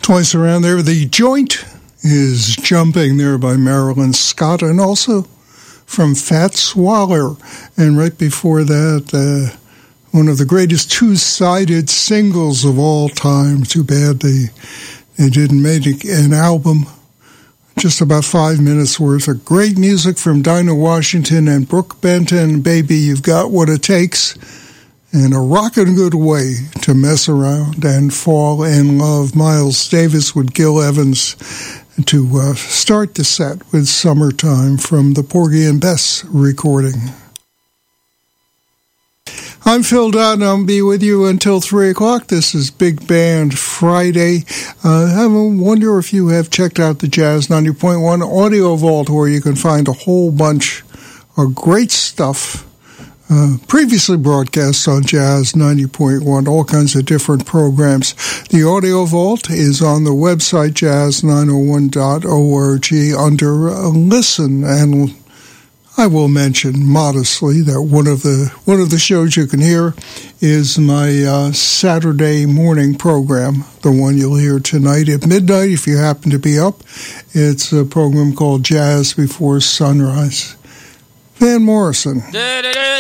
Twice around there, The Joint is Jumping there by Marilyn Scott, and also from Fats Waller. And right before that, one of the greatest two-sided singles of all time. Too bad they didn't make an album. Just about 5 minutes worth of great music from Dinah Washington and Brooke Benton. Baby, You've Got What It Takes. And a rockin' good way to mess around and fall in love. Miles Davis with Gil Evans to start the set with Summertime from the Porgy and Bess recording. I'm Phil Dodd, and I'll be with you until 3 o'clock. This is Big Band Friday. I wonder if you have checked out the Jazz 90.1 Audio Vault, where you can find a whole bunch of great stuff previously broadcast on Jazz 90.1, all kinds of different programs. The Audio Vault is on the website jazz901.org under Listen, and I will mention modestly that one of the shows you can hear is my Saturday morning program, the one you'll hear tonight at midnight if you happen to be up. It's a program called Jazz Before Sunrise. Van Morrison.